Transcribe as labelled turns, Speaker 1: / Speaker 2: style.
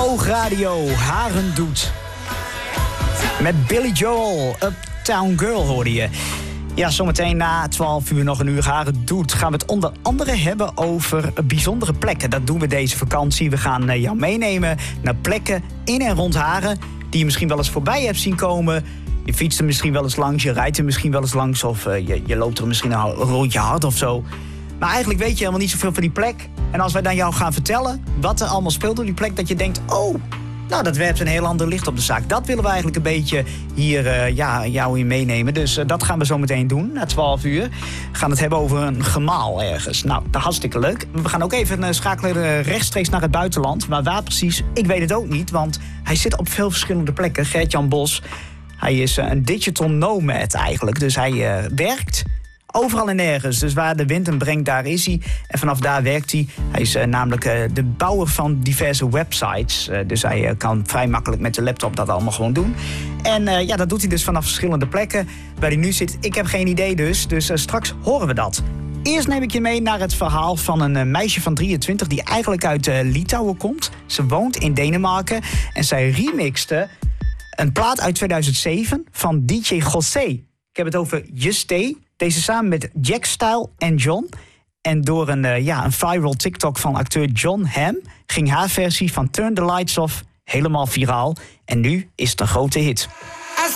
Speaker 1: Oogradio, Haren doet. Met Billy Joel, Uptown Girl hoorde je. Ja, zometeen na 12 uur nog een uur Haren doet. Gaan we het onder andere hebben over bijzondere plekken. Dat doen we deze vakantie. We gaan jou meenemen naar plekken in en rond Haren die je misschien wel eens voorbij hebt zien komen. Je fietst er misschien wel eens langs, je rijdt er misschien wel eens langs of je loopt er misschien een rondje hard of zo. Maar eigenlijk weet je helemaal niet zoveel van die plek. En als wij dan jou gaan vertellen wat er allemaal speelt op die plek, dat je denkt, oh, nou, dat werpt een heel ander licht op de zaak. Dat willen we eigenlijk een beetje hier jou in meenemen. Dus dat gaan we zo meteen doen, na 12 uur. We gaan het hebben over een gemaal ergens. Nou, dat is hartstikke leuk. We gaan ook even schakelen rechtstreeks naar het buitenland. Maar waar precies, ik weet het ook niet, want hij zit op veel verschillende plekken. Gert-Jan Bos, hij is een digital nomad eigenlijk. Dus hij werkt overal en nergens. Dus waar de wind hem brengt, daar is hij. En vanaf daar werkt hij. Hij is namelijk de bouwer van diverse websites. Dus hij kan vrij makkelijk met de laptop dat allemaal gewoon doen. En dat doet hij dus vanaf verschillende plekken. Waar hij nu zit, ik heb geen idee dus. Dus straks horen we dat. Eerst neem ik je mee naar het verhaal van een meisje van 23... die eigenlijk uit Litouwen komt. Ze woont in Denemarken. En zij remixte een plaat uit 2007 van DJ José. Ik heb het over Juste. Deze samen met Jack Style en John. En door een viral TikTok van acteur John Hamm ging haar versie van Turn the Lights Off helemaal viraal. En nu is het een grote hit.